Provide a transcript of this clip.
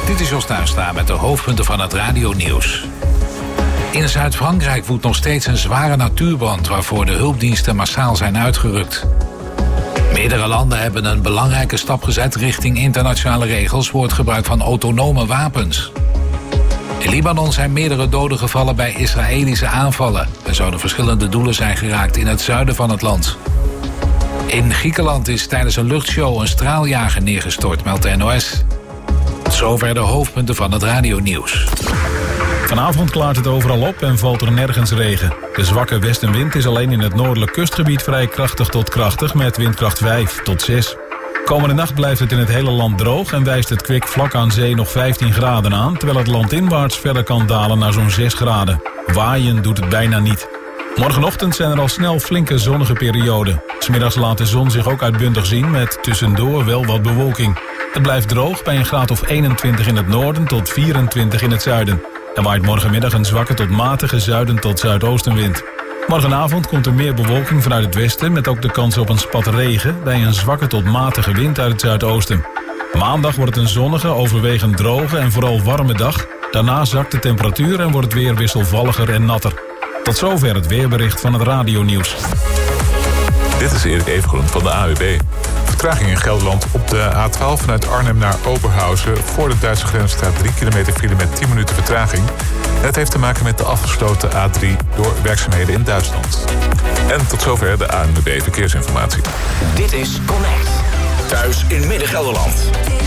Dit is Jos Tuinstra met de hoofdpunten van het radionieuws. In Zuid-Frankrijk woedt nog steeds een zware natuurbrand waarvoor de hulpdiensten massaal zijn uitgerukt. Meerdere landen hebben een belangrijke stap gezet richting internationale regels voor het gebruik van autonome wapens. In Libanon zijn meerdere doden gevallen bij Israëlische aanvallen. Er zouden verschillende doelen zijn geraakt in het zuiden van het land. In Griekenland is tijdens een luchtshow een straaljager neergestort, meldt de NOS. Tot zover de hoofdpunten van het radionieuws. Vanavond klaart het overal op en valt er nergens regen. De zwakke westenwind is alleen in het noordelijk kustgebied vrij krachtig tot krachtig met windkracht 5 tot 6. Komende nacht blijft het in het hele land droog en wijst het kwik vlak aan zee nog 15 graden aan, terwijl het landinwaarts verder kan dalen naar zo'n 6 graden. Waaien doet het bijna niet. Morgenochtend zijn er al snel flinke zonnige perioden. 's Middags laat de zon zich ook uitbundig zien met tussendoor wel wat bewolking. Het blijft droog bij een graad of 21 in het noorden tot 24 in het zuiden. Er waait morgenmiddag een zwakke tot matige zuiden tot zuidoostenwind. Morgenavond komt er meer bewolking vanuit het westen met ook de kans op een spat regen bij een zwakke tot matige wind uit het zuidoosten. Maandag wordt het een zonnige, overwegend droge en vooral warme dag. Daarna zakt de temperatuur en wordt het weer wisselvalliger en natter. Tot zover het weerbericht van het radionieuws. Dit is Erik Evengroen van de AWB. Vertraging in Gelderland op de A12 vanuit Arnhem naar Oberhausen. Voor de Duitse grens staat 3 kilometer file met 10 minuten vertraging. En het heeft te maken met de afgesloten A3 door werkzaamheden in Duitsland. En tot zover de ANWB Verkeersinformatie. Dit is Connect. Thuis in Midden-Gelderland.